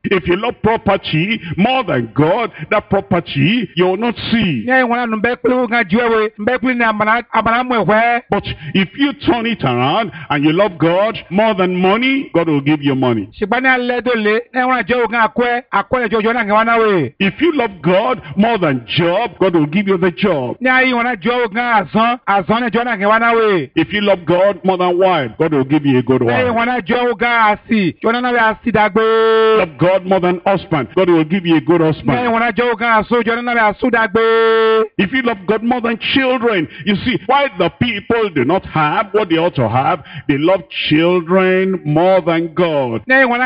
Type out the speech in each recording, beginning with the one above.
If you love property more than God, that property you will not see. But if you turn it around and you love God more than money, God will give you money. If you love God more than job, God will give you the job. If you love God more than wife, God will give you a good wife. Love God more than husband, God will give you a good husband. If you love God more than children, you see, why the people do not have what they ought to have, they love children more than God.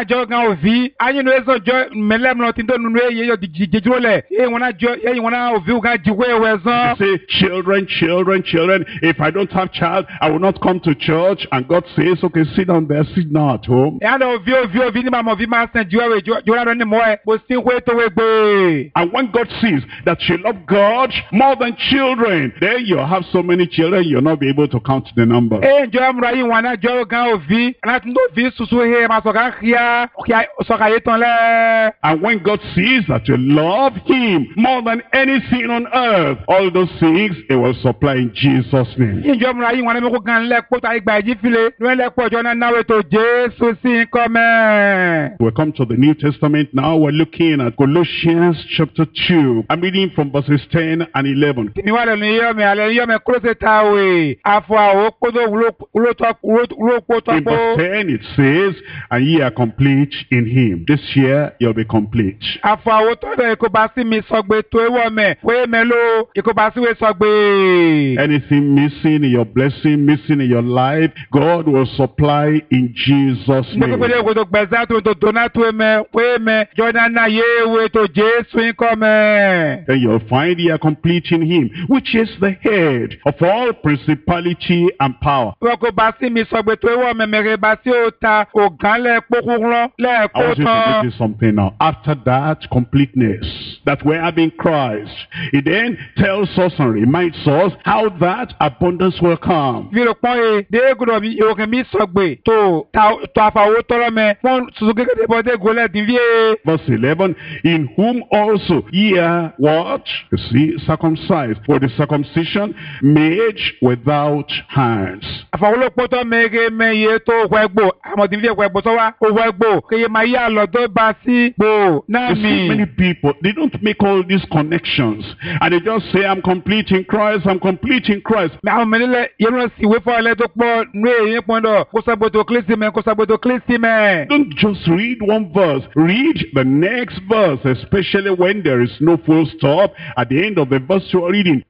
You say, children, children, children. If I don't have child, I will not come to church. And God says, okay, sit down there, sit now at home. And when God sees that you love God more than children, then you have so many children, you'll not be able to count the number. And when God sees that you love Him more than anything on earth, all those things He will supply in Jesus' name. We come to the New Testament now. We're looking at Colossians chapter 2. I'm reading from verses 10 and 11. In verse 10 it says, and ye are complete in Him. This year you'll be complete. Anything missing in your blessing, missing in your life, God will supply in Jesus' name. Then you'll find ye are complete in Him, which is the head of all principality and power. I want you to notice something now. After that completeness that we have in Christ, it then tells us and reminds us how that abundance will come. Verse 11, in whom also ye are what? You see, circumcised, for the circumcision made without hands. You see, many people, they don't make all these connections, and they just say, I'm complete in Christ, I'm complete in Christ. Don't just read one verse, read the next verse, especially when there is no full stop at the end of the verse you are reading.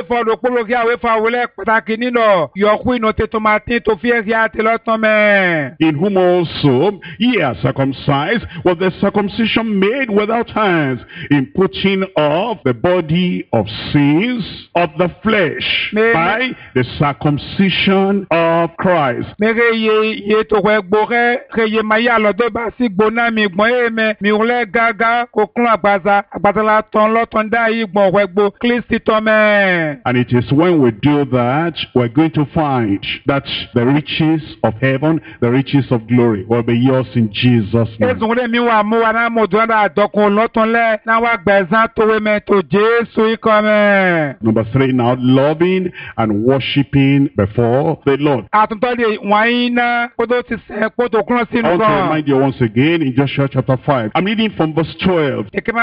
In whom also ye are circumcised with the circumcision made without hands, in putting off the body of sins of the flesh by the circumcision of Christ. And it is when we do that, we're going to find that the riches of heaven, the riches of glory will be yours in Jesus' name. Number 3 now, loving and worshiping before the Lord. I want to remind you once again in Joshua chapter 5. I'm reading from verse 12. And the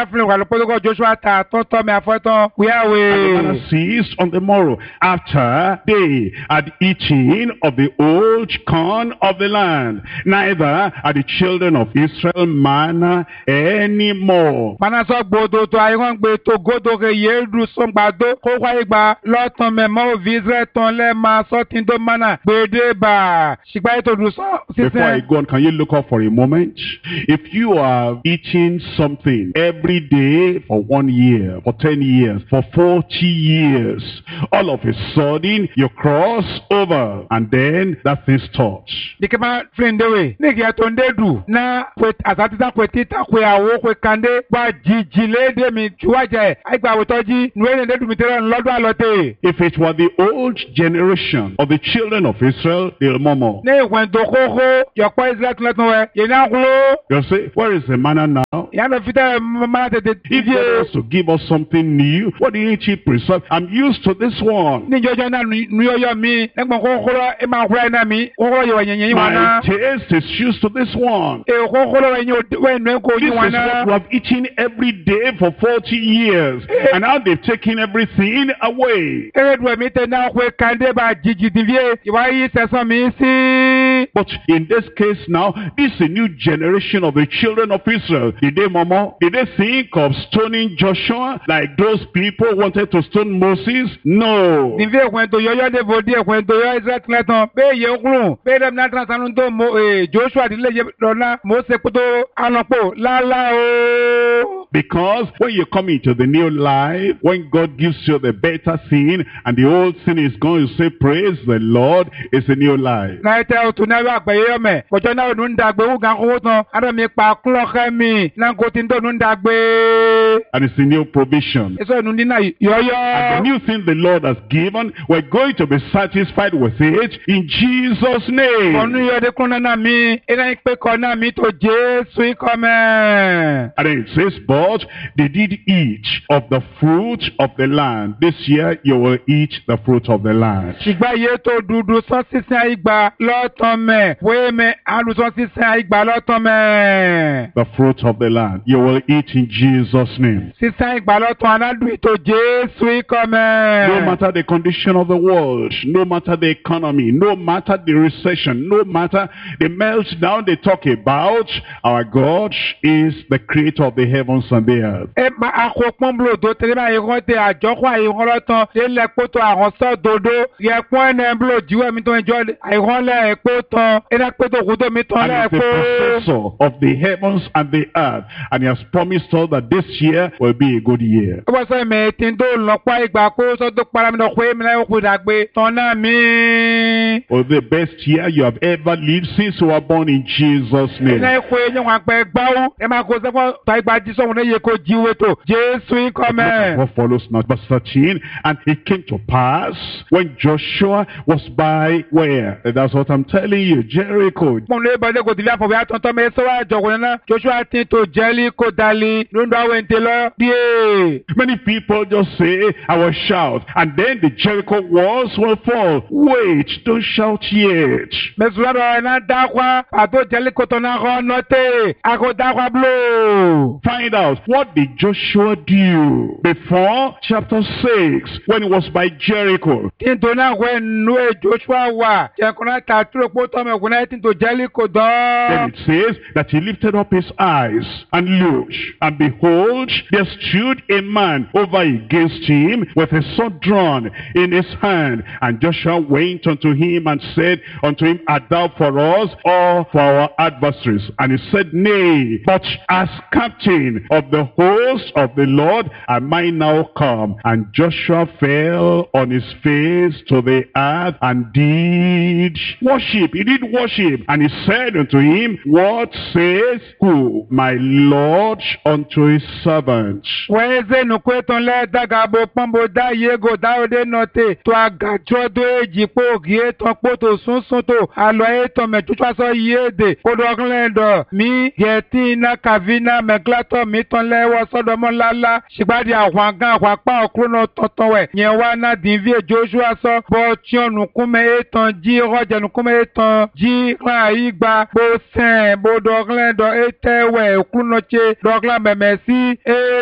manna ceased on the morrow, after they had eaten of the old corn of the land, neither are the children of Israel manna any more. Before I go on, can you look up for a moment? If you are eating something every day for 1 year, for 10 years, for 40 years, all of a sudden you cross over and then that thing stops. lede mi chuwaje aigba wotoji nuwe ne dumitera nlodo alote. If it were the old generation of the children of Israel, they'll murmur. Ne wendo koko yokwa Israel tunwe yena kulo. They'll say, where is the manna now? Yana fita mana tete. If he wants to give us something new, what didn't he preserve? I'm used to this one. Ni jojo na nuyo mi ngbo kokoro e ma kura na mi kokoro yo nyenye wana. My taste is used to this one. E kokoro we nwe ko This yi is wana. what we have eaten every day for 40 years. And now they've taken everything away. Eredwe mi te na kwe kande ba jiji divie iwa yi sesan mi si. But in this case now, this is a new generation of the children of Israel. Did they murmur? Did they think of stoning Joshua like those people wanted to stone Moses? No. Divie kwento yoyo de vodi kwento yo Israel tleton be ye okurun be dem na transanu to Joshua dile ye dona Mose kuto anopo lala o. Because when you come into the new life, when God gives you the better thing and the old thing is going to say, praise the Lord, it's a new life. Na ite o tunawe agbaye me kojo na onu ndagbe u gan ko tan ara mi pa kloke mi na ko tin do nu ndagbe. And it's a new provision. Eso nu nina And the yoyo. new thing the Lord has given, we're going to be satisfied with it in Jesus' name. Onu yo de kuna na mi ina ipe ko na mi to Jesu ikome. And then it says, but they did eat of the fruit of the land. This year you will eat the fruit of the land. Sigba ye to dudu so sisan igba lotan me we me alu so sisan igba lotan me. The fruit of the land. You will eat in Jesus' name. Sisan igba lotan anadu to Jesu No ikome. matter the condition of the world, no matter the economy, no matter the recession, no matter the meltdown they talk about, our God is the creator of the heavens and the earth. E ma akopon blo do tere ma iron te ajoko iron lotan le le poto aron so dodo ye pon ne blo jiwe mi to enjoy iron le poto e na poto kudo mi ton And le he's the possessor of the heavens and the earth. And he has promised us that this year will be a good year. o so me tin do lopo igba ko so do para mi do pe mi na ku dagbe ton na mi. Or the best year you have ever lived since you were born in Jesus' name. Ina ko enyo wa pe gbawo e ma ko se fo ta igba ji so won ye ko jiwe to Jesu ikome. What follows now, verse 13, and it came to pass when Joshua was by where? That's what I'm telling you, Jericho. Mo le ba de ko dilia fo bi atonto me so wa jogun na Joshua tin to Jericho dali lo ndo awente lo die. Many people just say, I will shout, and then the Jericho walls will fall. Wait, don't shout yet. Me suara na dakwa ato Jericho to na ho note ako dakwa blow. Find out, what did Joshua do before chapter 6 when he was by Jericho? Tin to na when no Joshua wa je ko na ta tro po to me ko na tin to Jericho do. Then it says that he lifted up his eyes and looked, and behold, there stood a man over against him with a sword drawn in his hand. And Joshua went unto him and said unto him, art thou for us or for our adversaries? And he said, nay, but as captain of the host of the Lord am I now come. And Joshua fell on his face to the earth and did worship. He did worship. And he said unto him, what says who? My Lord unto his servant. Weze no kweton le daga bo pombo da yego da ode note to agajo do eji po gie to poto sunsun to alo e to me tutu so yede ko do glendo mi geti na kavina me glato mi ton le wo sodo mo lala sigbadi àwọn gan àwọn pa okrono tonton we yen wa na divie Joshua so bo tionu kume eton ji roje nu kume eton ji ra igba bo sen bo do glendo etewe okrono che do gla memesi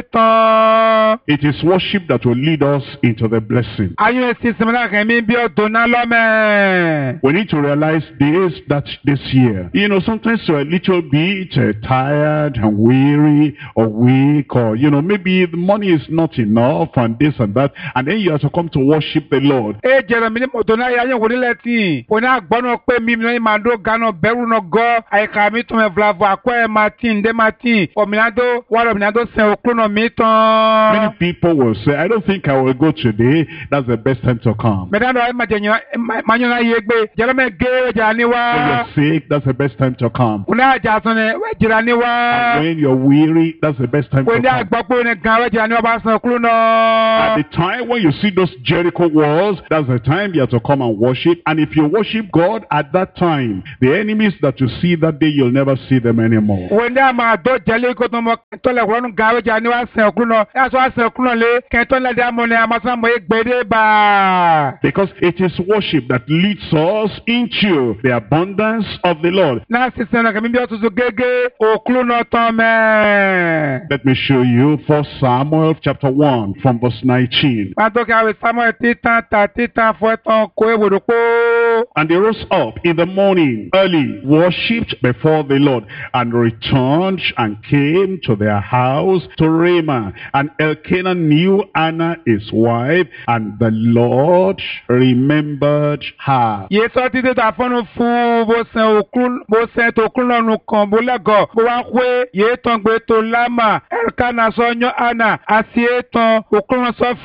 eton. It is worship that will lead us into the blessing. Ayo sisimana kemi bi odona lome. We need to realize this, that this year, sometimes you're a little bit tired and weary or weak, or, maybe the money is not enough and this and that, and then you have to come to worship the Lord. E Jeremy ni odona ya yen woni leti. Ona gbono pe mi no mando gano beru no go. Ai ka mi to me vlavo akwa Martin de Martin. Ominado waro minado sen òkúrúnà mi tán. Many people will say, I don't think I will go today. That's the best time to come. Mẹ́tàdọ̀ ẹ̀ máa jẹ̀yàn máa yàn láyé gbé jẹ́lọ́mẹ̀ gé ọjà níwá. When you're sick, that's the best time to come. Kùnà àjà sọ̀nà ẹ̀jìrà níwá. And when you're weary, that's the best time to Kùnà come. àgbọ̀pọ̀ ní gan ẹ̀jìrà níwá bá sàn òkúrúnà. At the time when you see those Jericho walls, that's the time you have to come and worship. And if you worship God at that time, the enemies that you see that day, you'll never see them anymore. Kùnà àmà tó jẹ́lé kó tó mọ tọ́lẹ̀ kúrọ́nù gan ẹ̀jìrà níwá sàn òkúrúnà. Ẹ̀ sọ àsàn òkúrúnà lé kẹ́tọ́lẹ̀ dá mọ́ ní àmàsán mọ́ ẹgbẹ̀rẹ́ bá. Because it is worship that leads us into the abundance of the Lord. Náà sísè náà kàmí bí ó tuntun gégé òkúrúnà tán mẹ́. Let me show you 1 Samuel chapter 1 from verse 19. Wọ́n tó kí àwọn Samuel títàn fún ẹ̀tàn kó èwòrò pó. And they rose up in the morning early, worshipped before the Lord, and returned and came to their house to Ramah. And Elkanah knew Anna his wife, and the Lord remembered her. Yé sọ títí tà fọ́nù fún bó sẹ́ tó kún lọ́nu kan bó lẹ́gọ̀ bó wá pé yé tán gbé tó lámà Elkanah sọ yán Anna àti ètàn òkúrun sọ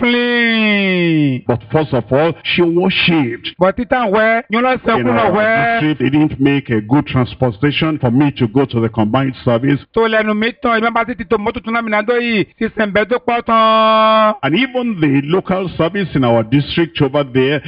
fúnlẹ̀. But first of all, she worshipped. Bọ̀ títà wẹ́ yán lọ́sẹ̀ In kúrò our wẹ́. district, they didn't make a good transportation for me to go to the combined service. Tó lẹ́nu mi tán ìbá bá títí tó mọ́tò tún náà mi náà dó yìí sísẹ̀ bẹ́ẹ̀ tó pọ̀ tán. And even the local service in our district over there,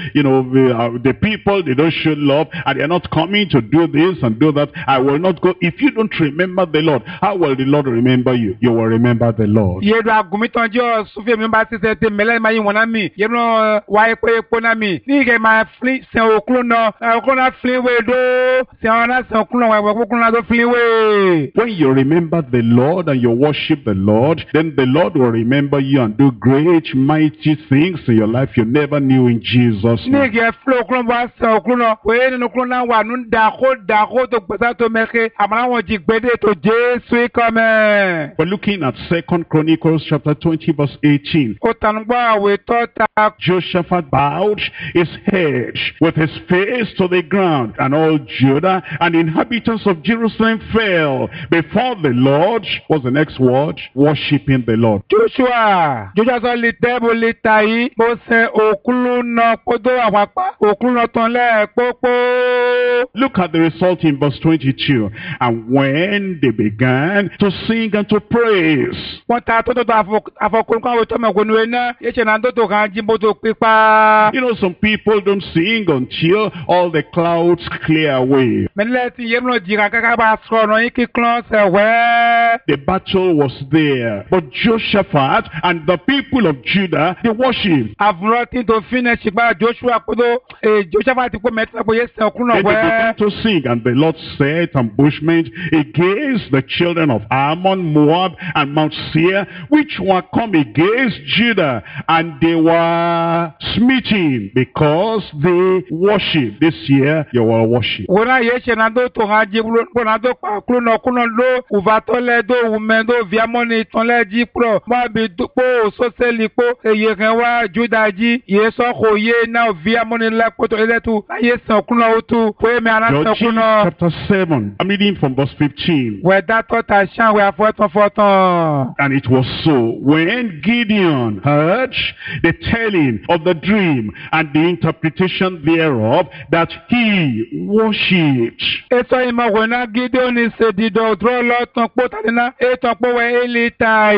the people, they don't show love, and they're not coming to do this and do that. I will not go. If you don't remember the Lord, how will the Lord remember you? You will remember the Lord. Yé do agùnmí tán jẹ́ sùfẹ́ mi bá sísẹ̀ tẹ mẹ́lẹ́ máa yí wọn náà mi. Yé lọ wá epo náà mi. Ní ìkẹ́ máa fi sẹ̀ òkúrò náà fi wé dó. Sẹ̀ wọn náà sẹ̀ òkúrò náà wẹ̀ òkúrò náà tó fi wé. When you remember the Lord and you worship the Lord, then the Lord will remember you and do great, mighty things in your life you never knew in Jesus' Ní name. ìkẹ́ fúlọ̀ òkúrò bá sẹ̀ òkúrò náà. Wèé nínú òkúrò náà wà nù dàkó tó gbèsè tó mẹ́kẹ́. Àmọ́ àwọn jì gbédè tó Jésù ikọ̀ mẹ́. We're looking at 2 Chronicles chapter 20 verse 18. Ó tànú gbọ́ àwẹ̀ tọ́ta. Jehoshaphat bowed his head with his face to the ground, and all Judah and the inhabitants of Jerusalem fell before the Lord. What's the next word? Worshipping the Lord. Joshua sọ lè tẹ́bù lè ta yìí. Mo sẹ òkúrò náà kótó àpapá. Òkúrò náà tán lẹ́ẹ̀pọ́pọ́. Look at the result in verse 22. And when they began to sing and to praise, Wọ́n ta tó àfọkùnrin kan àwọn tó mẹ́kùnrin rẹ̀ náà. Yéṣẹ̀ náà tó kan jíbó tó pípa. some people don't sing until all the clouds clear away. Mẹ́lẹ́ ti yé múlò jìkà káká bá sọ̀rọ̀ yín kíkan ṣẹ̀wẹ́. The battle was there, but Jehoshaphat and the people of Judah, they worshiped. Àfúrọ̀ tí tó fi náà ṣùgbọ́n Joshua kótó Joshua ti kó mẹ́tìlá kó yé sẹ̀ òkúrò náà Then they wẹ́. began to sing, and the Lord set ambushment against the children of Ammon, Moab, and Mount Seir, which were come against Judah, and they were smitten because they worship. This year, you will worship. Wọ́n náà yé ṣe náà tó tó hàn jí kúrò náà tó pa kúrò náà ló ùfàtọ́lẹ̀ tó wùmẹ́ tó viamọ́ni ìtànlẹ̀ jí kúrò mọ́ àbí pò sọ́sẹ́lì pò èyí kan wá Júdà jí yé sọ́kò yé náà viamọ́ni lẹ́kọ̀tọ̀ ẹlẹ́tù ayé sàn kúrò náà ó tú pé mi àná sàn Judges kúrò náà. chapter 7. I'm reading from verse 15. Wẹ̀ dátọ́ ta ṣáà wẹ̀ àfọ́tán. And it was so when Gideon heard the telling of the dream and the interpretation thereof that he worshipped. Ètò ìmọ̀wé náà Gideon ṣe dídọ̀ dúró lọ́tàn pọ̀ tàbí náà ètò pọ̀ wẹ̀ Élítà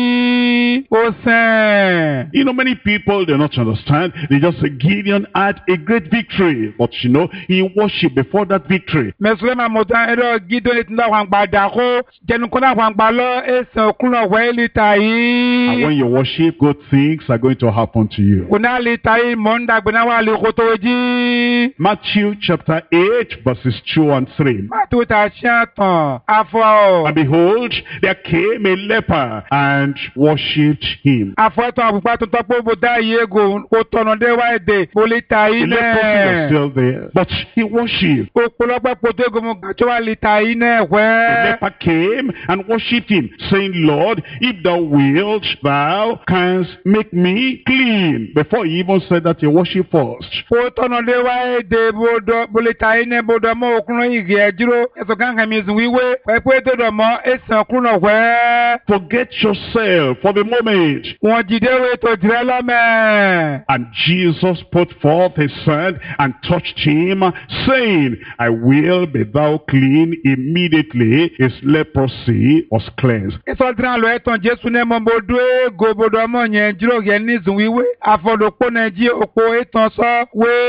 yìí ó sẹ́n. Many people, they not understand. They just say Gideon had a great victory. But he worshipped before that victory. Mẹ̀sùlẹ́mà mọ̀tàn ẹ̀rọ Gideon ti náà wọ́n gbà dàkó jẹnukọ́ náà wọ́n gbà lọ ẹ̀sán òkúrò wẹ̀ Élítà yìí. And when you worship, good things are going to happen to you. Kò náà Élítà yìí mọ̀ ń dàgbé náà wà lè kó tó jí. Matthew chapter 8 verses 2 and 3. Màtú ta ṣe àtàn àfọ̀. And behold, there came a leper and worshipped him. Àfọ̀tàn àbùpá tuntun pé bó dá iye gò kó tọ̀nà dé wá èdè Élítà yìí The leprosy was náà. still there, but he worshipped. Òpòlọpọ̀ pòtó egomo gàjọ́ wà Élítà yìí náà The wẹ́. leper came and worshipped him, saying, Lord, if thou wilt, thou canst make me clean. Before he even said that, he worshiped first. Kó tọ̀nà dé wá èdè Élítà yìí náà bòdò mọ́ òkúrò ìgè ẹ̀dúró ẹ̀sọ̀ gángan mi sùn wíwé pẹ̀pẹ́ tó dọ̀ mọ́ ẹ̀sán òkúrò wẹ́. For forget yourself for the moment. Wọ́n jíde wé tó jìrẹ́ lọ́mẹ́. And Jesus put forth his hand and touched him, saying, I will be thou clean. Immediately his leprosy was cleansed. Ìsọ̀tìrán lọ ẹ̀tàn Jésù ní ẹmọ bodò gòbodò ọmọ yẹn jírò yẹn ní ìzùn wíwé. Àfọ̀dòpó náà jí òpó ìtàn sọ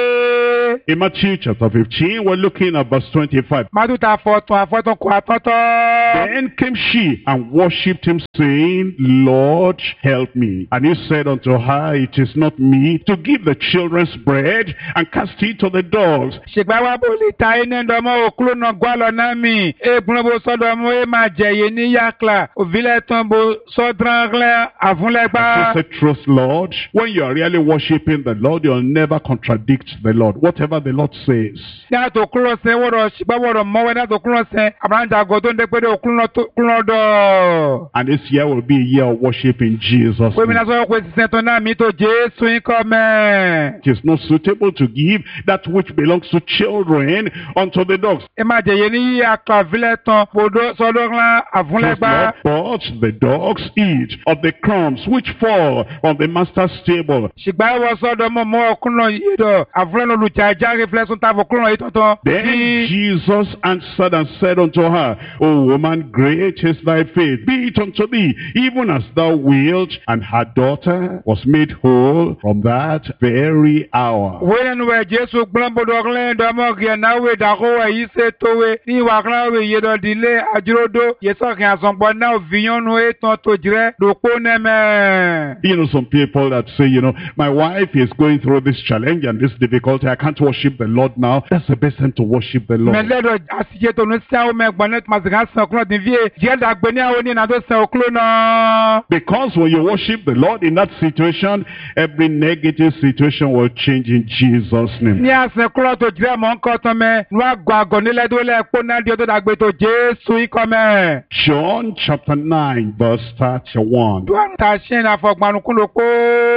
wé. In Matthew chapter 15, we're looking at verse 25. Mátútà àfọ̀tàn kò àtọ́tọ́. Then came she and worshipped him, saying, Lord, help me. And he said unto her, It is not me to give the children's bread and cast it to the dogs. Ṣègbà wa bó lè ta iná dọ́mọ́ òkúlù náà gbọ́lọ̀ náà mi. Ègbọ́n bó sọ́dọ̀ mú ẹ máa jẹ̀yẹ ní yàkla. Òvílẹ̀ tán bó sọ́dọ̀ rẹ̀ àfúnlẹ́gbà. Say, trust Lord. When you are really worshiping the Lord, you'll never contradict the Lord. Whatever the Lord says. Ní àtò kúrò sẹ́ wọ́rọ̀ ṣìgbà wọ́rọ̀ mọ́wẹ́ ní àtò kúrò sẹ́ àbájáde àgọ́ tó ń dẹ́ pé kúrò dọ̀. And this year will be a year of worship in Jesus' Wẹ́mi náà name. sọ pé sísẹ́ tó náà mi tó Jésù yín kọ́ mẹ́. It is not suitable to give that which belongs to children unto the dogs. Ẹ máa jẹ̀yẹ ní yàkla òvílẹ̀ tán bòdó sọ́dọ̀ rẹ̀ àfúnlẹ́gbà. But the dogs eat of the crumbs which fall on the master's table. Ṣìgbà wọ sọ́dọ̀ mọ́ ọkùnrin yìí dọ̀ àfúnlẹ́ olùjà ìjáre fúlẹ́sùn tàbí ọkùnrin yìí tọ̀tọ̀. Then Jesus answered and said unto her, O woman, great is thy faith. Be it unto thee, even as thou wilt. And her daughter was made whole from that very hour. Wẹ́n wẹ̀ Jésù gbọ́n bọ̀dọ̀ ọ̀kùnrin dọ́mọ̀ kìí náwó ìdákọ̀wé yìí ṣe tówe ní ìwà kíláwé yìí dọ̀ dílé àjúródó yẹsọ̀kì àsọ̀npọ̀ náà òfìyànnú ètò tó jìrẹ́ lópó nẹ́mẹ̀. You know, some people that say, my wife is going through this challenge and this difficulty. I can't worship the Lord now. That's the best time to worship the Lord. Mẹ́lẹ́dọ̀ àṣìṣe tó ní sáwọ́ mẹ́gbọ́n ní màsìkà sàn kúrò ní fíye jẹ́ dàgbé ní àwọn oníná tó sàn òkúlò náà. Because when you worship the Lord in that situation, every negative situation will change in Jesus' name. Ní àṣẹ kúrò tó jìrẹ́ mọ́ ń kọ́ tán mẹ́ ní wàá gbọ́ àgọ́ nílẹ̀ tó lẹ́ pọ́ náà di ọdún dàgbé tó Jésù ikọ̀ mẹ́. John chapter 9 verse 31. Dúwọ́n ta ṣe ní àfọ̀gbọ̀nùkún ló kó.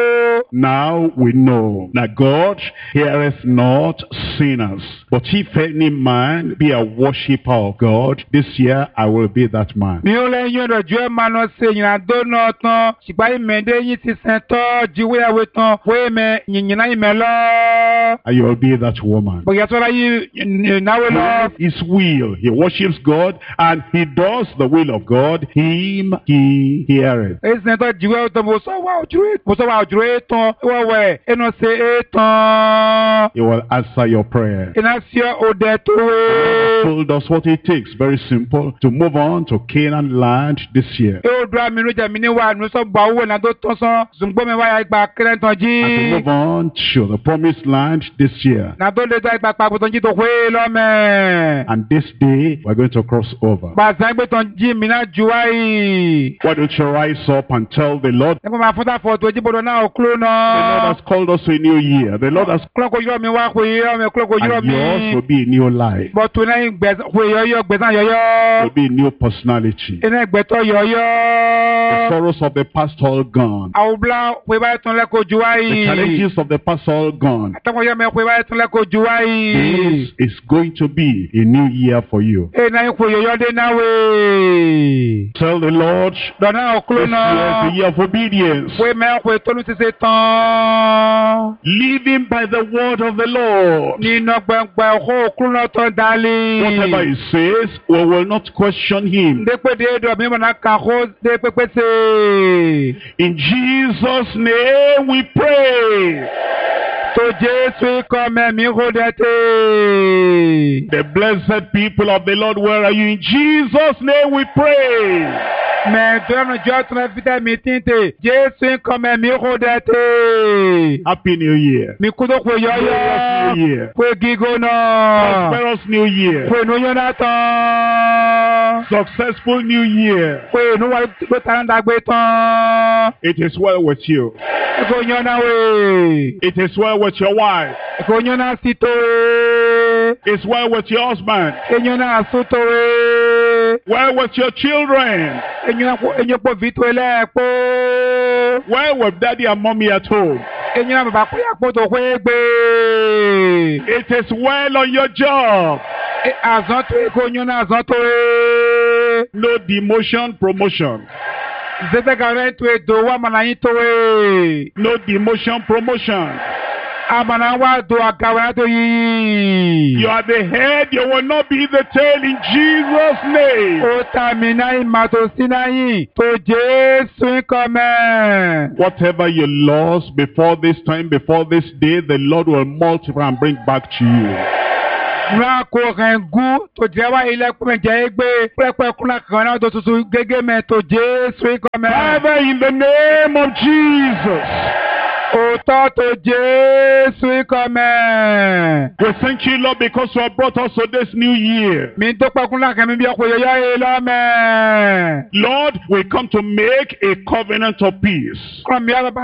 Now we know that God heareth not sinners. But if any man be a worshipper of God, this year I will be that man. Mi ò lẹ́yìn ọ̀dọ̀ ju ẹ̀ máa lọ sí ìrìnàjò náà tán. Ṣùgbọ́n ìmẹ̀dé yìí ti sẹ̀ tọ́ jíwéyàwó tán. Wé mẹ yìnyínná ìmẹ̀ lọ. And you will be that woman. Bòyá tó láyé náwó lọ. His will. He worships God and he does the will of God. Him he heareth. Èyí sẹ̀ tọ́ jíwé tán mo sọ wà òjúrò ètò wọ̀wẹ̀ ẹnu ṣe ètò. He will answer your prayer. Iná sí òde tó wé. Told us what it takes. Very simple. To move on to Canaan land this year. Yóò dúró àmì inú jẹ̀mí ní wà ní sọ́gbà owó náà tó tán sán. Zùngbọ́n mi wáyà ìgbà kẹrẹ́ tán jí. And to move on to the promised land this year. Náà tó lè tó ìgbà pàpọ̀ tán jí tó wé lọ́mẹ̀. And this day we're going to cross over. Gbàsá gbé tán jí mi náà ju wáyé. Why don't you rise up and tell the Lord? Nípa máa fún táfọ̀ tó jí bọ̀dọ̀ náà òkúrò The Lord náà. has called us to a new year. The Lord has Kúlọ̀ kò yọ̀ mi wá kò yọ̀ mi kúlọ̀ kò yọ̀ and yours mi. will be a new life. Bọ̀tù náà kò yọ̀yọ̀ gbẹ̀sán Will yọ̀yọ̀. be a new personality. Iná ìgbẹ́tọ̀ The yọ̀yọ̀. sorrows of the past all gone. Àwọn bílá pé báyìí tún lẹ́kọ̀ọ́ ju The wáyé. challenges of the past all gone. Àtàkùn yọ̀ mi pé báyìí tún lẹ́kọ̀ọ́ ju wáyé. This is going to be a new year for you. Iná ìkò yọ̀yọ̀ dé náà wé. Tell the Lord, Dọ̀nà òkúrò this year is náà. the year of obedience. Pé mẹ́kọ̀ọ́ tólú ti ṣe tán. Living by the word of the Lord. Nínú gbẹ̀ngbẹ̀ ọkọ̀ òkúrò náà tán dálé. Whatever he says, we will not question him. Ndépèdé dọ̀ mímọ̀ náà kàn kó dé pépé ṣe. In Jesus' name we pray. Tó Jésù ikọ̀ mẹ́mí kó dẹ́tẹ̀. The blessed people of the Lord, where are you? In Jesus' name we pray. Mẹ́ẹ̀dọ́nù jọ́ tún fìtẹ́ mi tíntè. Jésù ikọ̀ mẹ́mí kó dẹ́tẹ̀. Happy New Year. Mi kú tó pé Glorious yọ́yọ́. New Year. Pé gígó náà. Prosperous New Year. Pé inú yọ́n náà tán. Successful New Year. Pé inú wa ló tàn dàgbé tán. It is well with you. Ẹ̀kọ́ yọ́n náà wé. It is well with your wife. Ẹ̀kọ́ yọ́n náà sí tó wé. It's well with your husband. Ẹ̀yọ́n náà sún tó wé. Well with your children. Ẹ̀yọ́n pọ̀ fìtó ẹlẹ́ẹ̀kọ́. Well with daddy and mommy at home. Ẹ̀yọ́n náà bàbá kó yàpọ̀ tó wé gbé. It is well on your job. Àzán tó ẹ̀kọ́ yọ́n náà àzán tó wé. No demotion, promotion. Zetekare to do wa manayin to e. No demotion, promotion. Amanawa do akawa to yi. You are the head, you will not be the tail in Jesus' name. Otamina imatosinayi to Jesu come. Whatever you lost before this time, before this day, the Lord will multiply and bring back to you. Rako rengu to jewa ile kume jegbe pepe kuna kana to tutu gege me to Jesu come. Father, in the name of Jesus. Otato Jesu come. We thank you, Lord, because you have brought us to this new year. Lord, we come to make a covenant of peace. A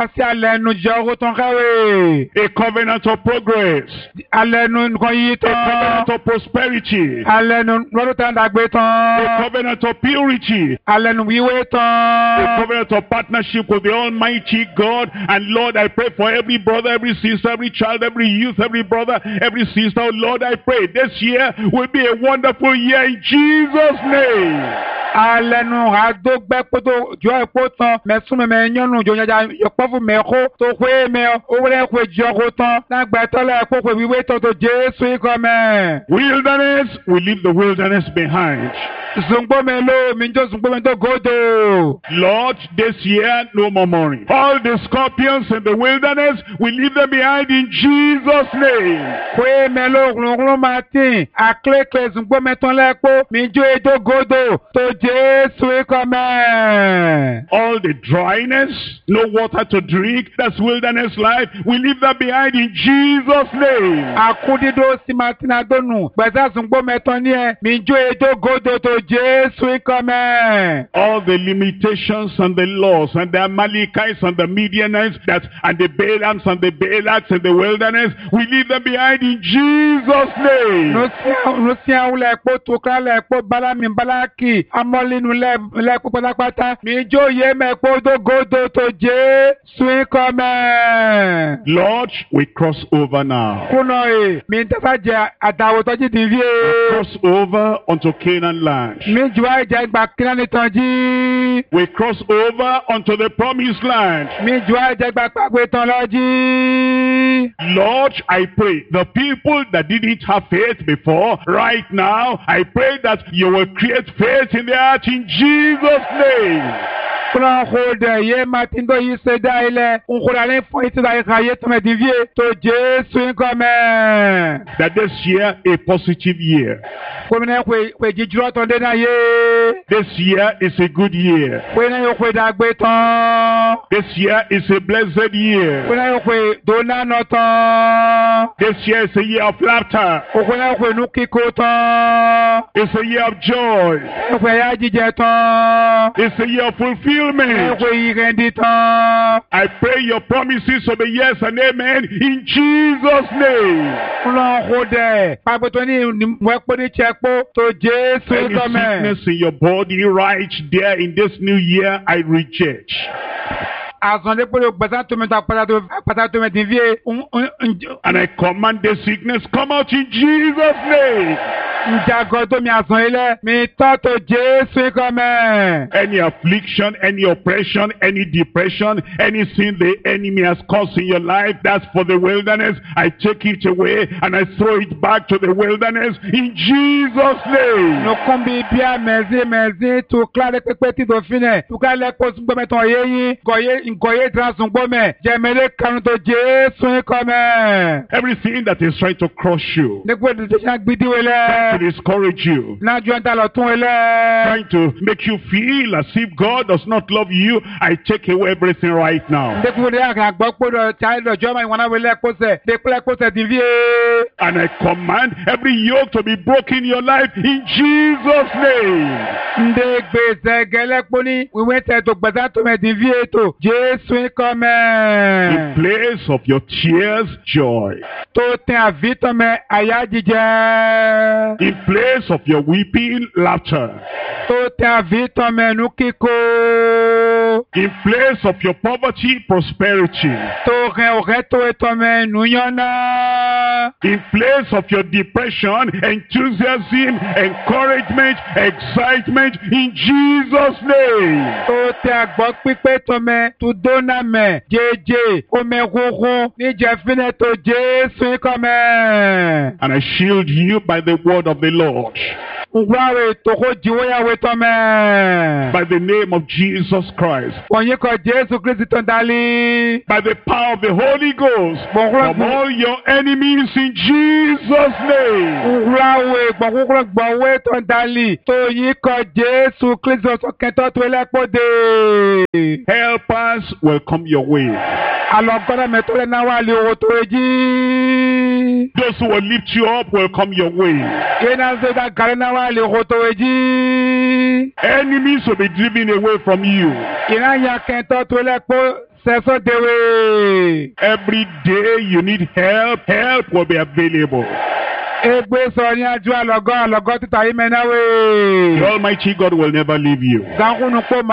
covenant of progress. A covenant of prosperity. A covenant of purity. A covenant of partnership with the Almighty God. And Lord, I pray for every brother, every sister, every child, every youth, every brother, every sister. Oh Lord, I pray this year will be a wonderful year in Jesus' name. Alenu adogbe poto jo epotan mesume me nyonu jo nyaja yopofu meko to kwe me owre kwe jogo tan lagba tole epopo wiwe to Jesu come. Wilderness, we leave the wilderness behind. Zungbo melo minjo zungbo mento godo. Lord, this year no more mourning. All the scorpions in the wilderness, we leave them behind in Jesus' name. Kwe melo glonglo matin akleke zungbo menton lepo minjo edo godo to Jesu come. All the dryness, no water to drink, that's wilderness life, we leave that behind in Jesus' name. Akudido simatina donu beza zungbo menton nie minjo edo godo to Jesu come. All the limitations and the laws and the Amalekites and the Midianites and the Balaams and the Balaks in the wilderness, we leave them behind in Jesus' name. Nusia ulepo tukale po balami balaki amolinu le patapata mijo ye mepo do godo to Jesu come. Lord, we cross over now. Kuno mi tafaje adawo to ji divie. Cross over onto Canaan land. Mi jwa je gba Canaan tanji. We cross over onto the promised land. Mi jwa je gba pagbe tan loji. Lord, I pray the people that didn't have faith before, right now, I pray that you will create faith in their heart in Jesus' name. That this year a positive year. This year is a good year. This year is a blessed year. This year is a year of laughter. It's a year of joy. It's a year of fulfillment. I pray your promises will be yes and amen in Jesus' name. Any sickness in your body right there in this new year, I reject. And I command the sickness come out in Jesus' name. Any affliction, any oppression, any depression, anything the enemy has caused in your life, that's for the wilderness. I take it away and I throw it back to the wilderness in Jesus' name. Everything that is trying to crush you, trying to discourage you, trying to make you feel as if God does not love you, I take away everything right now. And I command every yoke to be broken in your life in Jesus' name. In place of your tears, joy. In place of your weeping, laughter. In place of your poverty, prosperity. tó rẹ̀ ọ̀rẹ́ tó ètò mẹ́ nùyànná. In place of your depression, enthusiasm, encouragement, excitement, in Jesus' name. tó tẹ àgbọ̀ pípé tó mẹ́ tó dóná mẹ́ jẹ́jẹ́ omi kúkú níjẹ́ fínẹ̀ tó Jésù kọ́ mẹ́. And I shield you by the word of the Lord. Ngwawe toko jiwoyawe to me. By the name of Jesus Christ. Onye ko Jesu Kristi to dali. By the power of the Holy Ghost. From all your enemies in Jesus' name. Ngwawe gbawe to dali. To yi ko Jesu Kristi to kento to elepo de. Helpers will come your way. Alogora me to le na wa li o to eji. Those who will lift you up will come your way. Ena se da garena wa li o to eji. Enemies will be driven away from you. Ina ya kento to elepo. Every day you need help, help will be available. The Almighty God will never leave you. And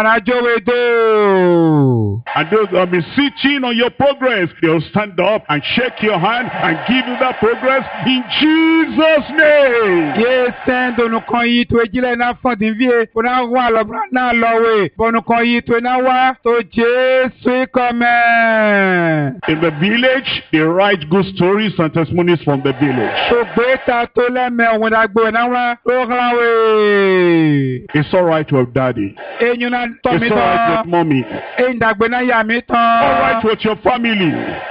those who have been sitting on your progress, they'll stand up and shake your hand and give you that progress in Jesus' name. In the village, they write good stories and testimonies from the village. It's all right to have daddy. It's all right with mommy. All right with your family.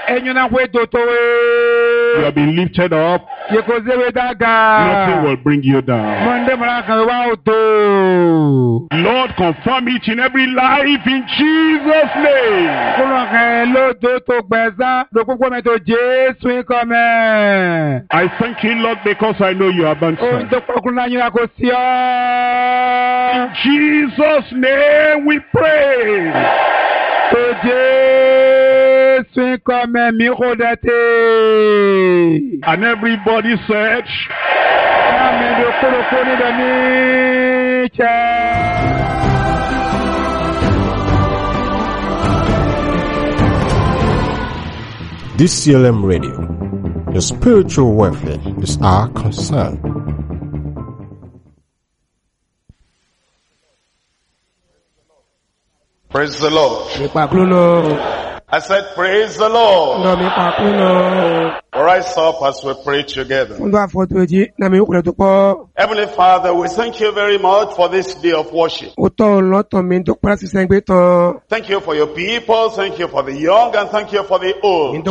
You have been lifted up. Nothing will bring you down. Lord, confirm it in every life in Jesus' name. I thank you, Lord, because I know you have answered. In Jesus' name we pray. And everybody said, DCLM Radio, your spiritual welfare is our concern. Praise the Lord. I said, praise the Lord. Rise up as we pray together. Heavenly Father, we thank you very much for this day of worship. Thank you for your people. Thank you for the young and thank you for the old.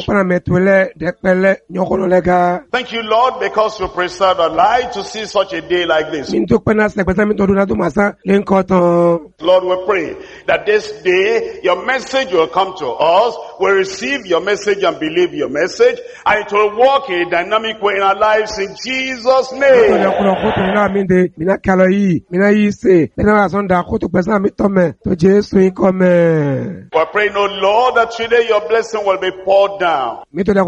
Thank you, Lord, because you preserved our life to see such a day like this. Lord, we pray that this day your message will come to us. We'll receive your message and believe your message, and it will work in a dynamic way in our lives in Jesus' name. We pray, oh Lord, that today your blessing will be poured down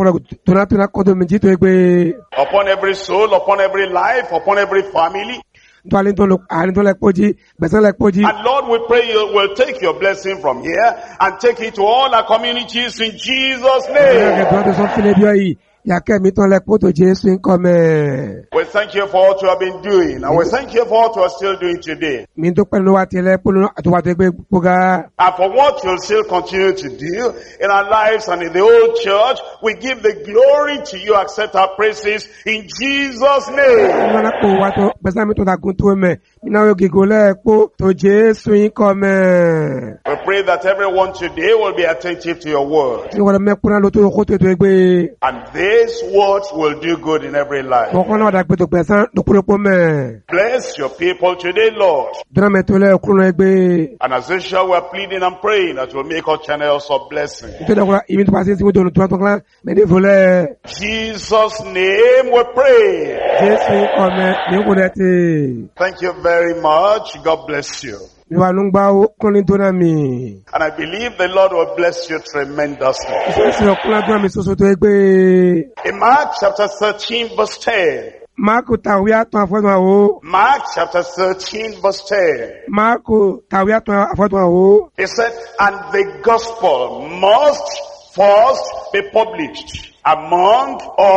upon every soul, upon every life, upon every family. And Lord, we pray you will take your blessing from here and take it to all our communities in Jesus' name. We thank you for what you have been doing, and we thank you for what you are still doing today. And for what you'll still continue to do in our lives and in the old church, we give the glory to you, accept our praises in Jesus' name. We pray that everyone today will be attentive to your word. And these words will do good in every life. Bless your people today, Lord. And as usual, we are pleading and praying that we'll make our channels of blessing. Jesus' name we pray. Thank you very much. God bless you. And I believe the Lord will bless you tremendously. In Mark chapter 13 verse 10, Marco tawia to afodwa o. Mark chapter 13 verse 10. Marco tawia to afodwa o. He said, and the gospel must first be published among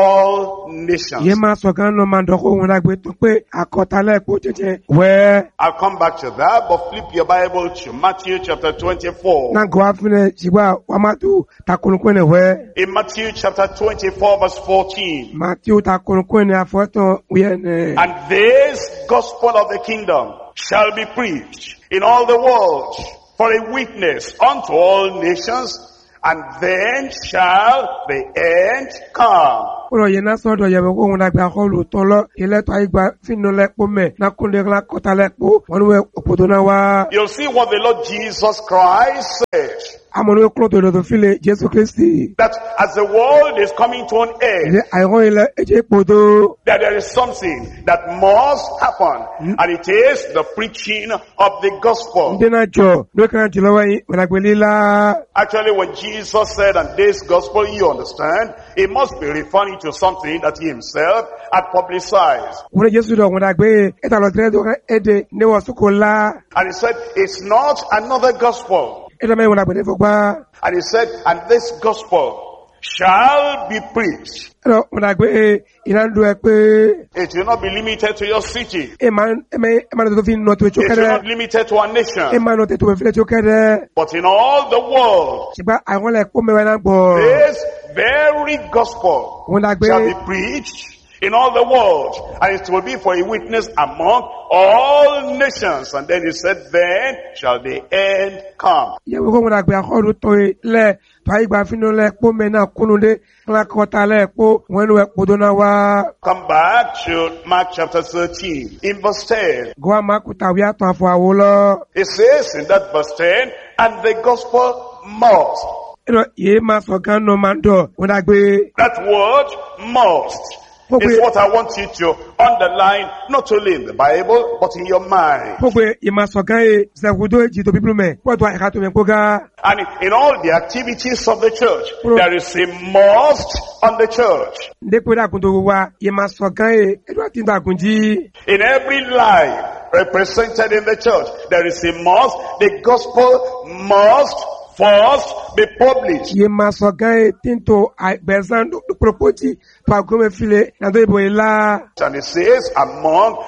all nations. Yema sogano mandoko wona gbe to pe akotale ko jeje. Where I'll come back to that, but flip your Bible to Matthew chapter 24. na go afune sigba wamatu takunukwene where In Matthew chapter 24 verse 14. Matthew takunukwene afoto uyene. And this gospel of the kingdom shall be preached in all the world for a witness unto all nations, and then shall the end come. Oro yena sodo yebe ko wona gbe akolu tolo ile to igba finu lepo me na kunde la kota lepo wonwe opodona wa. You'll see what the Lord Jesus Christ said. Amonu kloto do file Jesu Christi. That as the world is coming to an end, Ile ayo ile eje podo. that there is something that must happen, and it is the preaching of the gospel. Ndena jo do kan jilo wa wona gbe lila. Actually, when Jesus said, and this gospel, you understand, it must be referring to something that he himself had publicized. Wona Jesu do wona gbe eta lo tre do ede ne wo sukola. And he said, it's not another gospel. Eta me wona gbe fogba. And he said, and this gospel shall be preached. Ero wona gbe ina do e pe It will not be limited to your city. e man do fin no to It will not chokere. be limited to a E nation. man no te to file chokere. But in all the world, Sigba ayo le ko me wa na gbo. this very gospel Wona shall gbe be preached in all the world, and it will be for a witness among all nations. And then he said, then shall the end come. ye wo wona gbe akolu to le to igba finu le po me na kununde la kota le po wonu e podona wa. Come back to Mark chapter 13 in verse 10. Go amakuta wi ato afo awolo. It says in that verse 10, and the gospel must. Ero ye ma so gan no mando wona gbe That word must is what I want you to underline, not only in the Bible, but in your mind. pogbe ye ma so gan e se wudo eji to people me po to aka to me poga. And in all the activities of the church, there is a must on the church. Nde ko da kun to wa ye ma so gan e edo tin da kunji. In every life represented in the church, there is a must. The gospel must first be published. Ye ma so gan e tin to bezan do propoti to agome file na do ibo ila. And it says, among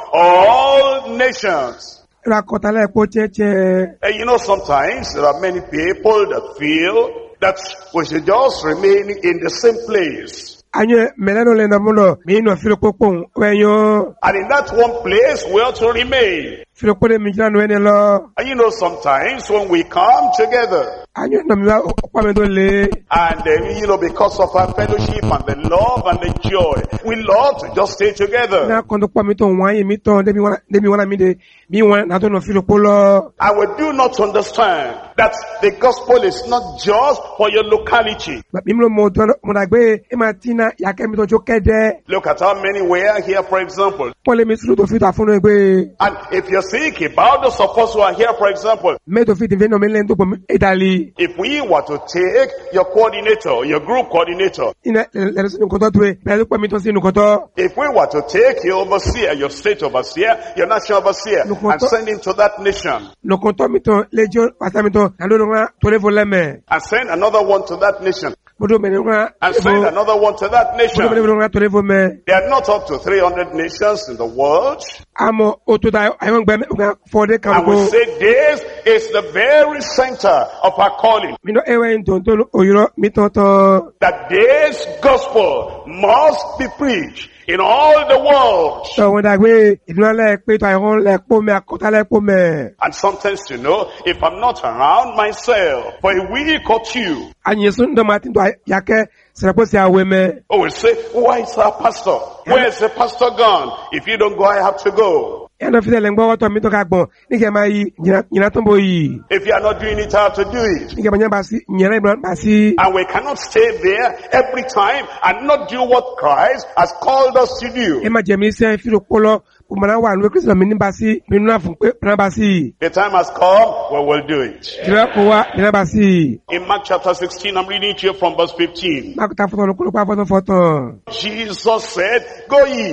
all nations. Ra kota le po cheche. And you know, sometimes there are many people that feel that we should just remain in the same place. Anye meleno le na mulo mi no filo popon wenyo And in that one place, we ought to remain. filo pole mi jana no ene lo. And you know, sometimes when we come together, Anye no mi wa pa me do le. and you know, because of our fellowship and the love and the joy, we love to just stay together. Na kondo pa mi to wan ye mi to de mi wana mi de mi wan na to no filo polo. And we do not understand that the gospel is not just for your locality. Ba mi lo mo to mo da gbe e ma tina ya ke mi to jo kede. Look at how many were here, for example. Pole mi sulu to fit afunu egbe. And if you're sick, about those of us who are here, for example, Me to fit ve no me le ndo po edali. if we were to take your coordinator, your group coordinator, Ina le so ko to tue. Be ko mi to si nu ko to. if we were to take your overseer, your state overseer, your national overseer, and send him to that nation, No ko to mi to lejo pata mi to na do no to le vo le me. and send another one to that nation, Bodo me no and send another one to that Bodo me nation. no to le vo me. There are not up to 300 nations in the world. Amo oto da ayon gbe me for de kan And we ko. say this is the very center of our calling. Mi no ewe nton to oyiro mi to to. That this gospel must be preached in all the world. So when that way, if not like pay to ayon like po me akota like po me. And sometimes, you know, if I'm not around myself for a week or two, Anye sun do matin to yake se po se awe me. oh, we'll say, why is our pastor? Where is the pastor gone? If you don't go, I have to go. E no fide lengbo to mi to ka gbon. Ni ke ma yi nyina to boyi. If you are not doing it, I have to do it. Ni ke ma ba si nyina ba si. And we cannot stay there every time and not do what Christ has called us to do. E ma je mi se fi lo polo. Umana wa nwe Kristo mi ni ba si. Mi na fun pe na ba si. The time has come, we will do it. Kira ko wa ni na ba si. In Mark chapter 16, I'm reading to you from verse 15. Ma ko ta foto lo ko pa foto. Jesus said, go ye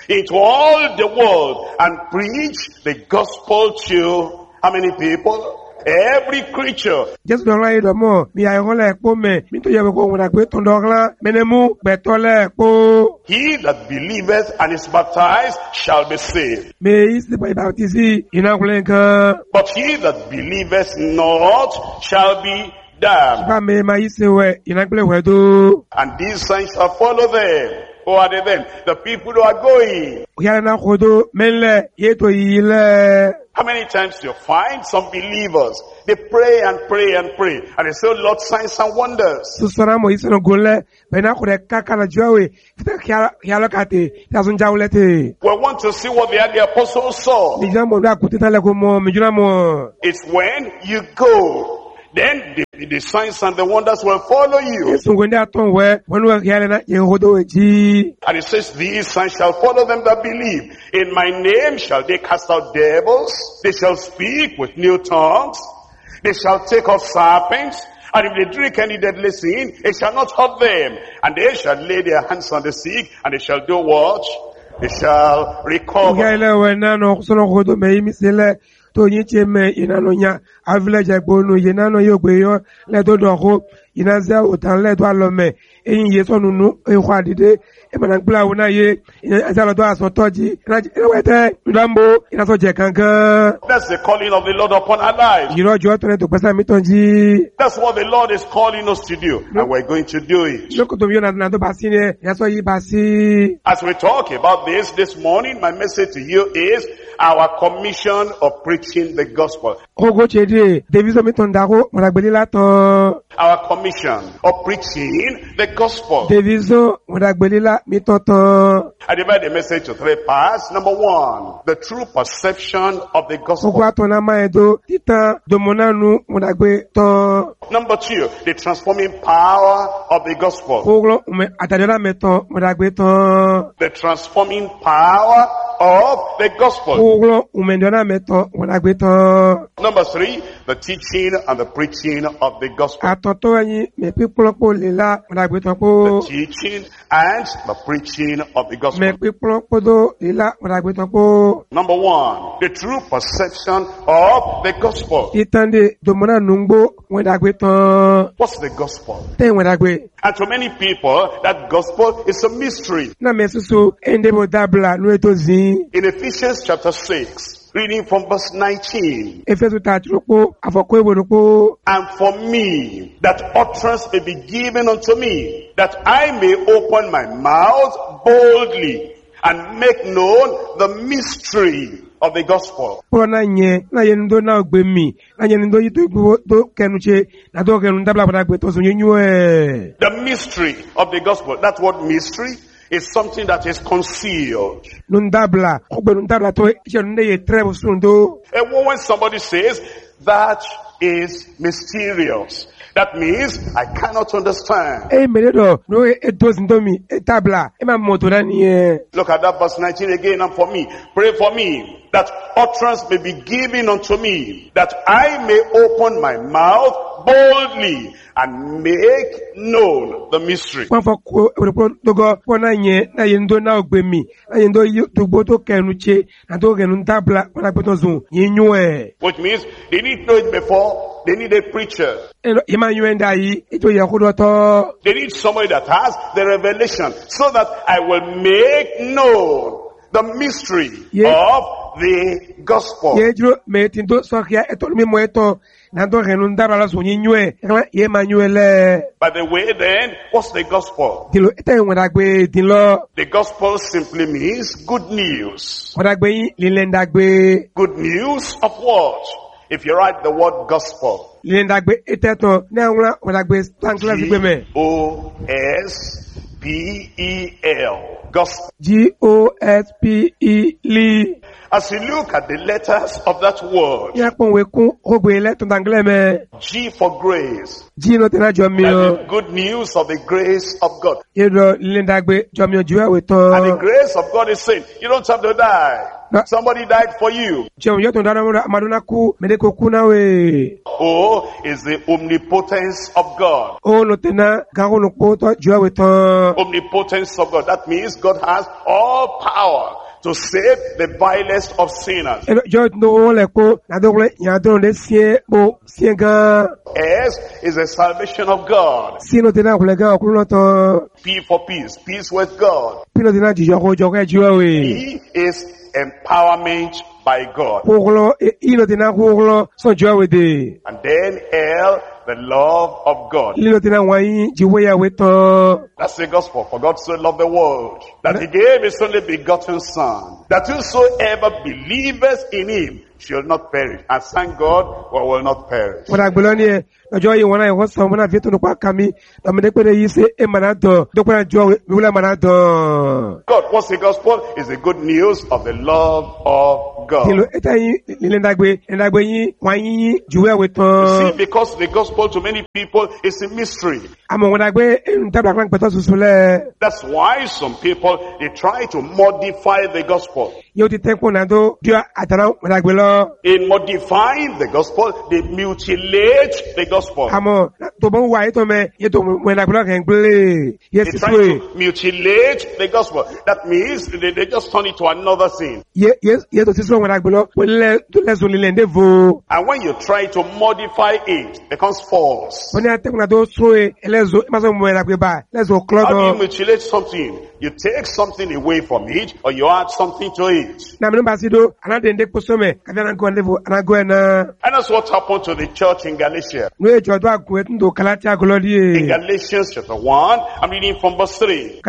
into all the world and preach the gospel to how many people? Every creature. Just don't lie no more. Me I want like me. Me to you go when I go to Dogla. Menemu betole po. He that believeth and is baptized shall be saved. Me is the baptism inakulenka. But he that believeth not shall be damned. Ba me ma isewe inakule do. And these signs shall follow them. Who are they then? The people who are going. Yana kodo menle yeto ile. How many times do you find some believers? They pray and pray and pray. And they say, Lord, signs and wonders. Susana ise no gole. Bena kure kaka na juawe. Kita kate. Tasun jaulete. We want to see what the apostles saw. It's when you go. Then the signs and the wonders will follow you. And it says, these signs shall follow them that believe. In my name shall they cast out devils. They shall speak with new tongues. They shall take off serpents. And if they drink any deadly sin, it shall not hurt them. And they shall lay their hands on the sick. And they shall do what? They shall recover. To nyecheme inanonya avillage gbonu yenano yogbeyo le do doho inaza otan le do alome eyin yeso nunu ehwadide e managba wona ye azalo do asotoji wete ndambo inaso je kankan. That's the calling of the Lord upon our lives. Irojo to ne to pesa mitonji. That's what the Lord is calling us to do, and we're going to do it. As we talk about this morning, my message to you is our commission of preaching the gospel. Our commission of preaching the gospel. I divide the message to 3 parts. Number 1, the true perception of the gospel. Number 2, the transforming power of the gospel. The transforming power of the gospel. Number 3, the teaching and the preaching of the gospel. The teaching and the preaching of the gospel. Number 1, the true perception of the gospel. What's the gospel? And to many people, that gospel is a mystery. In Ephesians chapter 6, reading from verse 19. And for me, that utterance may be given unto me, that I may open my mouth boldly and make known the mystery of the gospel. The mystery of the gospel. That word mystery is something that is concealed. And when somebody says that is mysterious, that means I cannot understand. Look at that verse 19 again. And for me, pray for me, that utterance may be given unto me, that I may open my mouth boldly and make known the mystery. Which means they need to know it before. They need a preacher. They need somebody that has the revelation, so that I will make known the mystery of the gospel. By the way, then, what's the gospel? The gospel simply means good news. Good news of what? If you write the word gospel, G-O-S-P-E-L, gospel. G-O-S-P-E-L. As you look at the letters of that word, G for grace, that is good news of the grace of God. And the grace of God is saying, you don't have to die. Somebody died for you. Who is the omnipotence of God? Omnipotence of God. That means God has all power to save the vilest of sinners. S is the salvation of God. P for peace. Peace with God. P is empowerment by God. And then L, the love of God. That's the gospel. For God so loved the world that he gave his only begotten Son, that whosoever believeth in him shall not perish. And thank God, we will not perish. God, what's the gospel? It's the good news of the love of God. You see, because the gospel to many people is a mystery. That's why some people, they try to modify the gospel. In modifying the gospel, they mutilate the gospel. They try to mutilate the gospel. That means they just turn it to another thing. And when you try to modify it, it becomes false. How do you mutilate something? You take something away from it, or you add something to it. And that's what happened to the church in Galatia. In Galatians chapter 1, I'm reading from verse 3.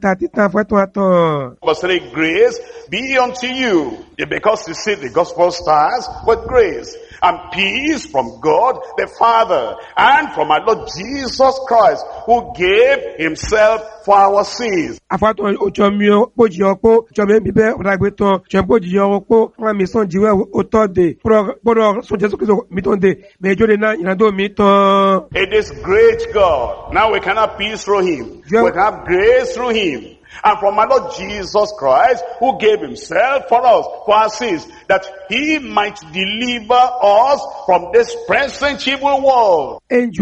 Verse 3, grace be unto you, because you see the gospel starts with grace. And peace from God the Father and from our Lord Jesus Christ, who gave himself for our sins. It is great God. Now we can have peace through him. We can have grace through him. And from our Lord Jesus Christ, who gave himself for us, for our sins, that he might deliver us from this present evil world.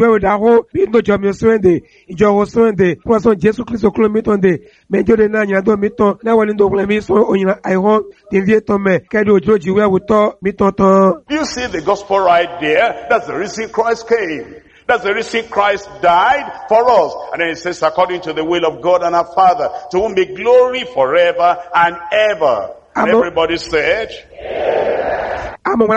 You see the gospel right there? That's the reason Christ came. That's the reason Christ died for us. And then it says, according to the will of God and our Father, to whom be glory forever and ever. And everybody said, yeah.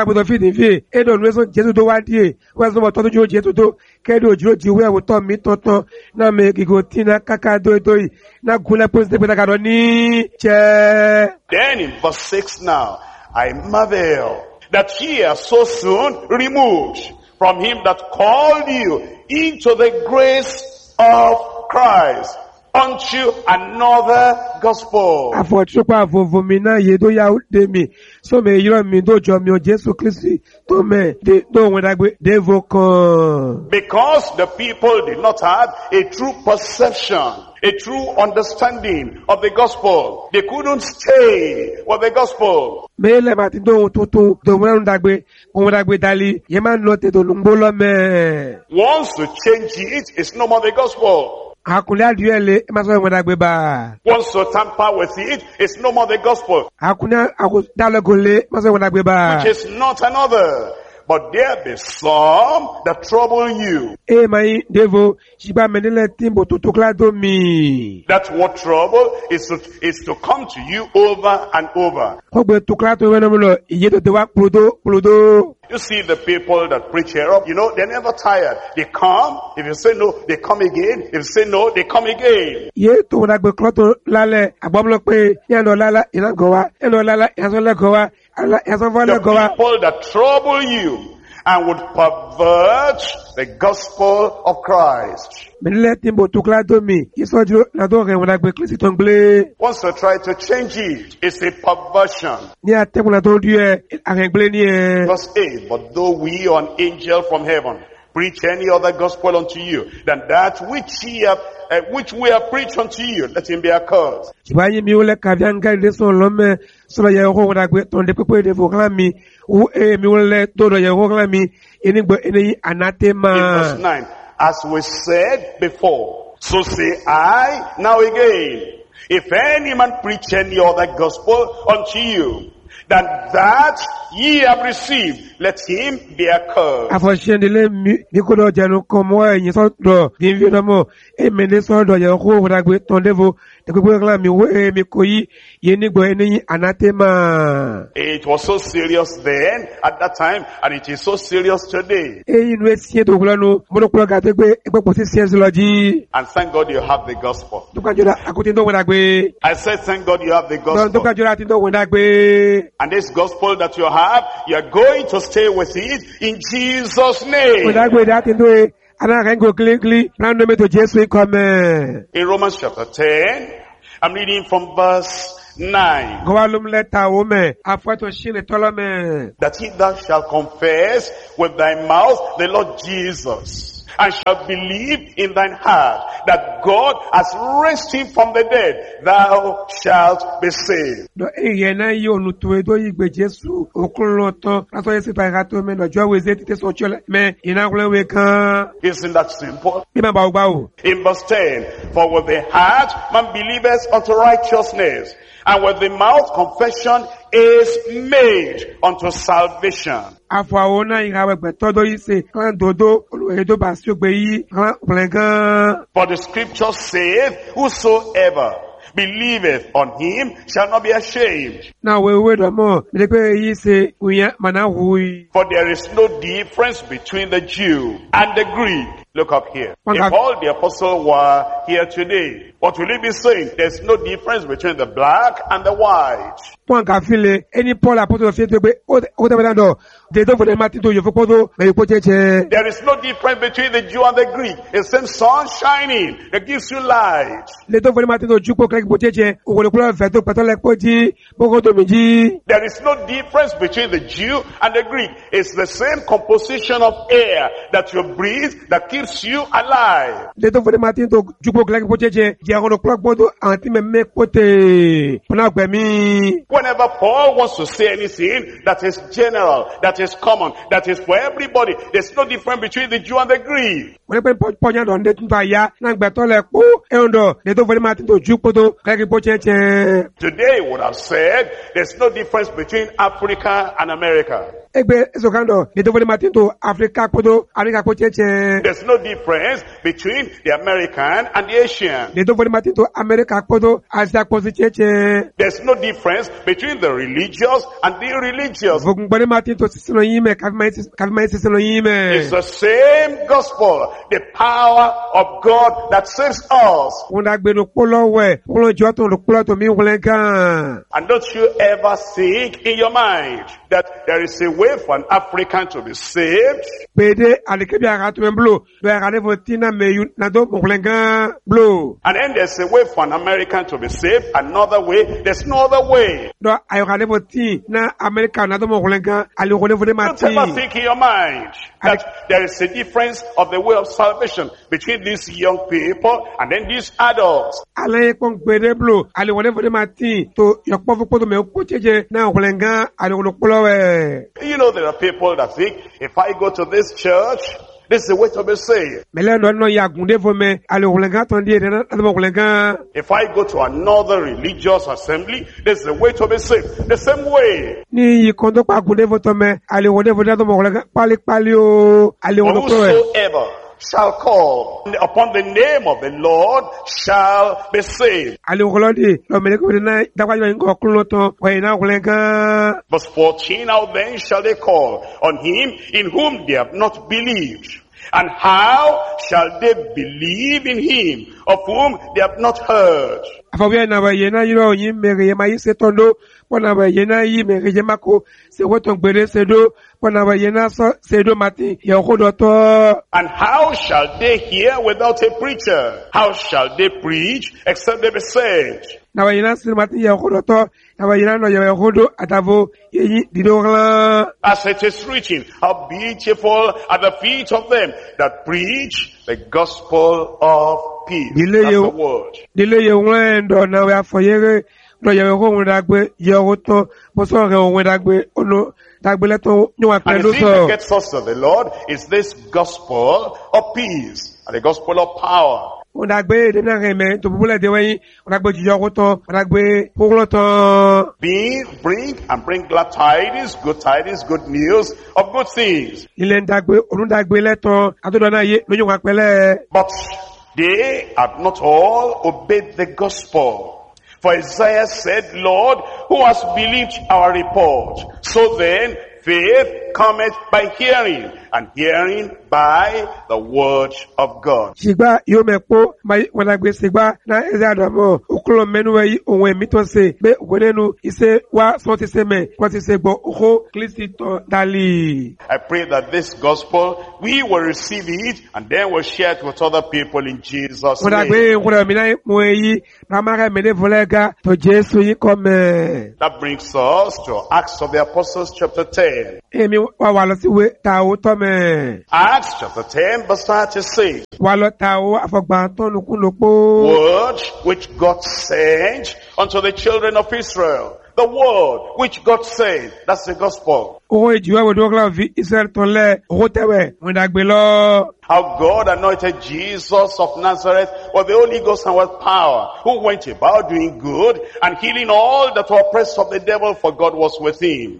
Then in verse 6 now, I marvel that ye are so soon removed from him that called you into the grace of Christ unto another gospel. Because the people did not have a true perception, a true understanding of the gospel. They couldn't stay with the gospel. Once you change it, it's no more the gospel. Once you tamper with it, it's no more the gospel. Which is not another. But there be some that trouble you. That's what trouble is to come to you over and over. You see the people that preach here up, they're never tired. They come, if you say no, they come again. If you say no, they come again. The people that trouble you and would pervert the gospel of Christ. Once you try to change it, it's a perversion. Verse 8, but though we or an angel from heaven preach any other gospel unto you than that which we have preached unto you, let him be accursed. Chibayi mi ule kavyanga de son lome solo ye ho na gbe ton de pepe de voklami u mi ule todo ye voklami enigbo eni anathema. In verse 9, as we said before, so say I now again, if any man preach any other gospel unto you than that ye have received, let him be accursed. Afoshendele mi kodo janu komo yin so do din vi domo e me de so do ye ho na gbe ton devo de pepe voklami u mi koyi enigbo eni anathema. It was so serious then at that time, and it is so serious today. Inu esie to kulanu mo do kula ga te gbe po si theology. And thank God you have the gospel. Dukajola akuti ndo wona gbe. I said thank God you have the gospel. Dukajola ti ndo wona gbe. And this gospel that you have, you are going to stay with it in Jesus' name. In Romans chapter 10, I'm reading from verse 9. That he that shall confess with thy mouth the Lord Jesus, and shall believe in thine heart that God has raised him from the dead, thou shalt be saved. Isn't that simple? In verse 10, for with the heart man believeth unto righteousness, and with the mouth confession is made unto salvation. For the scripture saith, whosoever believeth on him shall not be ashamed. For there is no difference between the Jew and the Greek. Look up here. If all the apostles were here today, what will he be saying? There's no difference between the black and the white. There is no difference between the Jew and the Greek. It's the same sun shining that gives you light. There is no difference between the Jew and the Greek. It's the same composition of air that you breathe that keeps you alive. Whenever Paul wants to say anything that is general, that is common, that is for everybody, there's no difference between the Jew and the Greek. Today would have said there's no difference between Africa and America. There's no difference between the American and the Asian. There's no difference between the religious and the irreligious. It's the same gospel, the power of God that saves us. And don't you ever think in your mind that there is a way for an African to be saved? And then there's a way for an American to be saved, another way, there's no other way. Don't ever think in your mind that there is a difference of the way of salvation between these young people and then these adults. You know, there are people that think, if I go to this church, this is the way to be saved. If I go to another religious assembly, this is the way to be saved. The same way. Whosoever shall call upon the name of the Lord shall be saved. Verse 14, how then shall they call on him in whom they have not believed? And how shall they believe in him of whom they have not heard? And how shall they hear without a preacher? How shall they preach except they be sent? na wayina silmati ya khodoto na wayina no ya khodo atavo yi didogla. As it is written, how beautiful are the feet of them that preach the gospel of peace. That's the word. Dile ye wendo na wa foyere no ya ho wendagbe ye oto bo so re wendagbe ono dagbe leto nwa pelu so. And the thing that gets us to the Lord is this gospel of peace and the gospel of power. Ondagbe de na reme to bubule de wen ondagbe jijo oto ondagbe pogloto. Bring glad tidings, good news of good things. Ile ndagbe ondagbe leto atodo na ye lo nwa pele. But they have not all obeyed the gospel. For Isaiah said, Lord, who has believed our report? So then, faith cometh by hearing, and hearing by the word of God. Sigba yo mepo mai wanagbe sigba na ezadamo okulo menuwe onwe mitose be ogonenu ise wa so ti se me ko ti se gbo oho Kristo dali. I pray that this gospel we will receive it and then we'll share it with other people in Jesus' name. Wanagbe ngura mina moyi na mara mene volega to Jesu yi come. That brings us to Acts of the Apostles chapter 10. Emi wa walo si we ta o to me. Acts chapter 10 verse 36. Word which God sent unto the children of Israel. The word which God sent. That's the gospel. How God anointed Jesus of Nazareth with the Holy Ghost and with power, who went about doing good and healing all that were oppressed of the devil, for God was with him.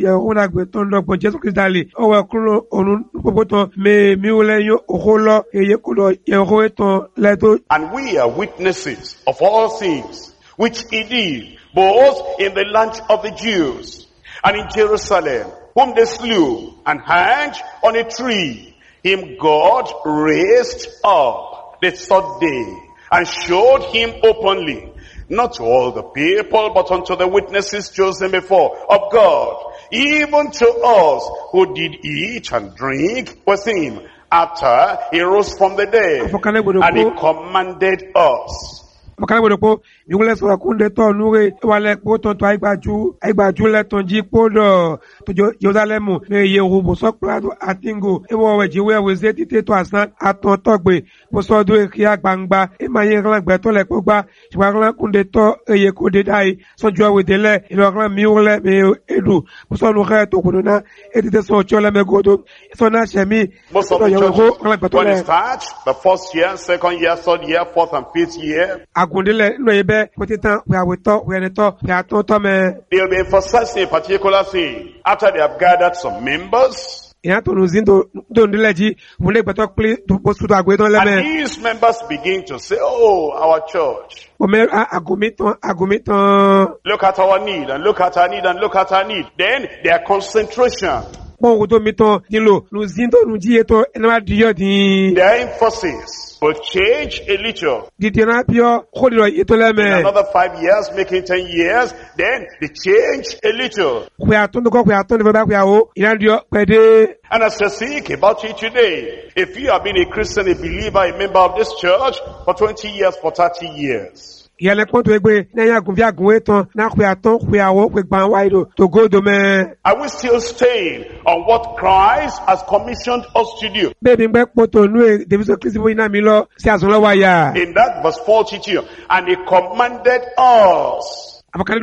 And we are witnesses of all things which he did, both in the land of the Jews and in Jerusalem, whom they slew and hanged on a tree. Him God raised up the third day and showed him openly, not to all the people, but unto the witnesses chosen before of God, even to us who did eat and drink with him after he rose from the dead. And he commanded us. Jerusalem atingo ewo wejiwe weze tite to asan aton togbe bosodo ekia gbangba e maye ran gbe to le pogba shiwaran kunde to eye kode dai sojo wedele iloran mi ole me edu bosonu re to kodona edite so chole me godo so na shemi most of the church when it starts the first year, second year, third year, fourth and fifth year, agundele no ebe potitan we aweto we neto we aton to me they'll be emphasizing a particular thing after they have gathered some members. And these members begin to say, oh, our church. Look at our need and look at our need and look at our need. Then their concentration, their emphasis will change a little. In another 5 years, making 10 years, then they change a little. And as you think about it today, if you have been a Christian, a believer, a member of this church for 20 years, for 30 years, are we still staying on what Christ has commissioned us to do? In that verse 42, and he commanded us.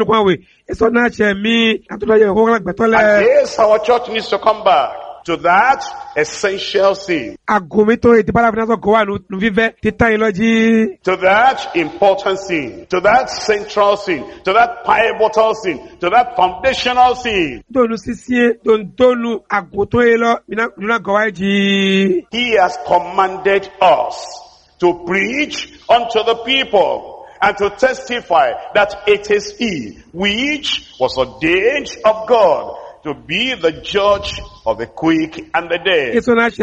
And yes, our church needs to come back to that essential thing, to that important thing, to that central thing, to that pivotal thing, to that foundational thing. He has commanded us to preach unto the people and to testify that it is he which was ordained of God to be the judge of the quick and the dead.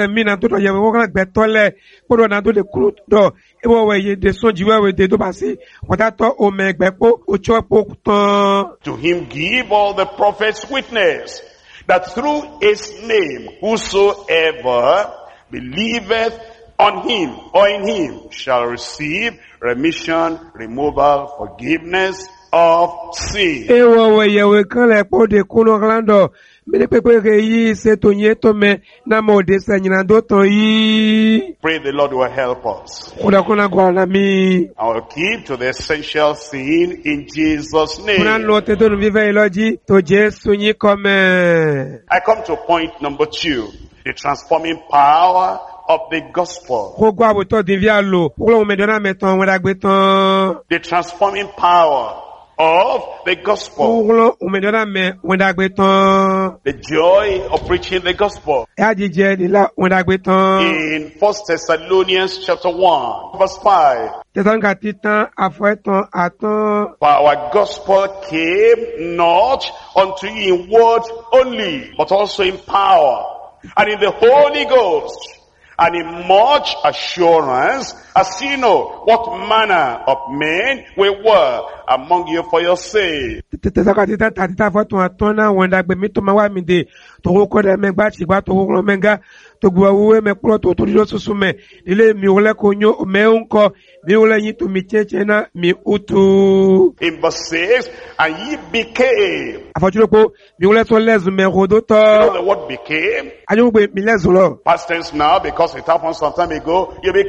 To him give all the prophets witness that through his name whosoever believeth on him or in him shall receive remission, removal, forgiveness of sin. Ewo yewe kan le po de kuno glando. Mene pepe yi se to nye to me na mo de se nyina do to yi. Pray the Lord will help us. Kuna kuna kwa na mi. I will keep to the essential thing in Jesus' Kuna name. no te to vive iloji to Jesu nyi come. I come to point number 2, the transforming power of the gospel. Kogwa abuto divya lo. Kulo me dona meton wera gbeton. The transforming power of the gospel. Kulo me dona me wera gbeton. The joy of preaching the gospel. Ya jije ni la wera gbeton. In 1 Thessalonians chapter 1, verse 5. Tetanka titan afweton aton. For our gospel came not unto you in word only, but also in power, and in the Holy Ghost, and in much assurance, as you know what manner of men we were among you for your sake. Tetanka titan tatita afweton aton na wenda gbe mi to ma wa mi de. To ko de me gba chigba to ko menga. To gwa uwe me kulo to dio susume. Ile mi ole konyo me unko. Mi ole yin to mi cheche na mi utu. In verse 6, and ye became. Afojuloko mi ole so lezu me rodoto. You know the word became? Ayo gbe mi lezu lo. Past tense now, because it happened some time ago. You became